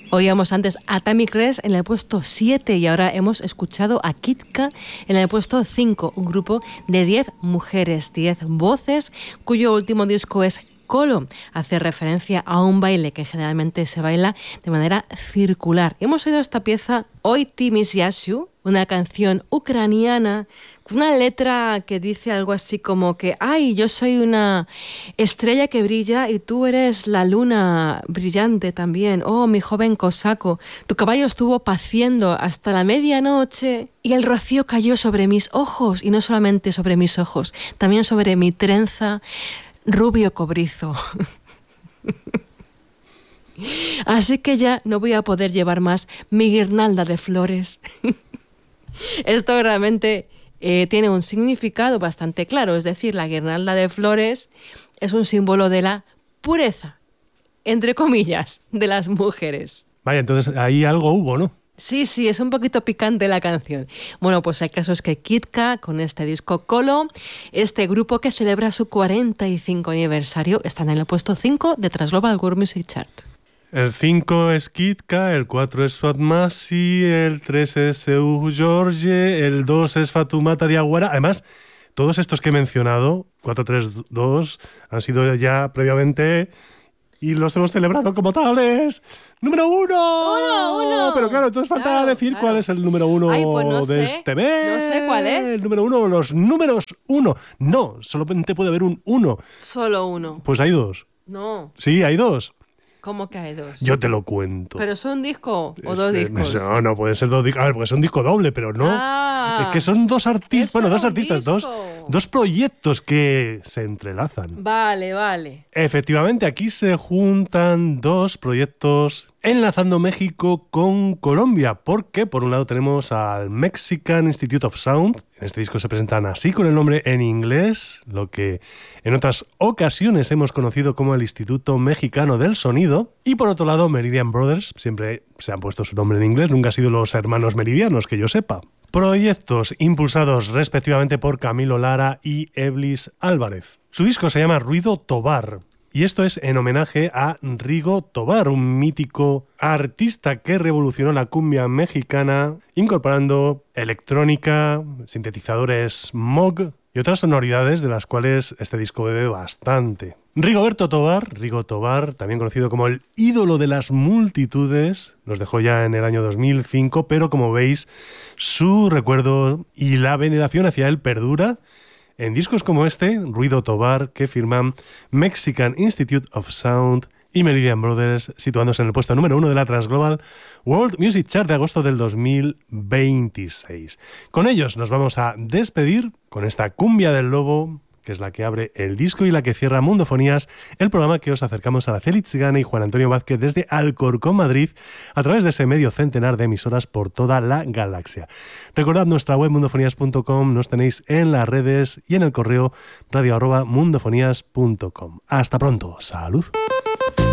Oíamos antes Atomic Rest en el puesto 7 y ahora hemos escuchado a Kitka en el puesto 5, un grupo de 10 mujeres, 10 voces, cuyo último disco es Kolo. Hace referencia a un baile que generalmente se baila de manera circular. Hemos oído esta pieza, Oi Ty Misiasiu, una canción ucraniana, una letra que dice algo así como que ¡ay, yo soy una estrella que brilla y tú eres la luna brillante también! ¡Oh, mi joven cosaco! Tu caballo estuvo paciendo hasta la medianoche y el rocío cayó sobre mis ojos, y no solamente sobre mis ojos, también sobre mi trenza rubio cobrizo. Así que ya no voy a poder llevar más mi guirnalda de flores. Esto realmente tiene un significado bastante claro, es decir, la guirnalda de flores es un símbolo de la pureza, entre comillas, de las mujeres. Vaya, entonces ahí algo hubo, ¿no? Sí, es un poquito picante la canción. Bueno, pues hay casos que Kitka, con este disco Kolo, este grupo que celebra su 45 aniversario, está en el puesto 5 de Transglobal World Music Chart. El 5 es Kitka, el 4 es Fatmasi, el 3 es Seu George, el 2 es Fatoumata Diawara. Además, todos estos que he mencionado, 4, 3, 2, han sido ya previamente y los hemos celebrado como tales. ¡Número 1! ¡Uno! Pero claro, entonces falta decir cuál es el número 1 pues no de sé. este mes. No sé cuál es. El número 1, los números 1. No, solamente puede haber un 1. Solo uno. Pues hay 2. No. Sí, hay 2. ¿Cómo que hay 2? Yo te lo cuento. ¿Pero es un disco o 2 discos? No pueden ser 2 discos. A ver, porque es un disco doble, pero no. Ah, es que son 2 artistas. Bueno, 2 artistas, disco. dos proyectos que se entrelazan. Vale. Efectivamente, aquí se juntan 2 proyectos enlazando México con Colombia, porque por un lado tenemos al Mexican Institute of Sound. En este disco se presentan así con el nombre en inglés, lo que en otras ocasiones hemos conocido como el Instituto Mexicano del Sonido. Y por otro lado, Meridian Brothers, siempre se han puesto su nombre en inglés, nunca han sido los hermanos meridianos, que yo sepa. Proyectos impulsados respectivamente por Camilo Lara y Eblis Álvarez. Su disco se llama Ruido Tobar. Y esto es en homenaje a Rigo Tobar, un mítico artista que revolucionó la cumbia mexicana, incorporando electrónica, sintetizadores Moog y otras sonoridades de las cuales este disco bebe bastante. Rigo Tobar, también conocido como el ídolo de las multitudes, nos dejó ya en el año 2005, pero como veis, su recuerdo y la veneración hacia él perdura en discos como este, Ruido Tobar, que firman Mexican Institute of Sound y Meridian Brothers, situándose en el puesto número 1 de la Transglobal World Music Chart de agosto del 2026. Con ellos nos vamos a despedir con esta Cumbia del Lobo, que es la que abre el disco y la que cierra Mundofonías, el programa que os acercamos a Araceli Tzigane y Juan Antonio Vázquez desde Alcorcón, Madrid, a través de ese medio centenar de emisoras por toda la galaxia. Recordad nuestra web mundofonías.com, nos tenéis en las redes y en el correo radio@mundofonías.com. Hasta pronto, salud.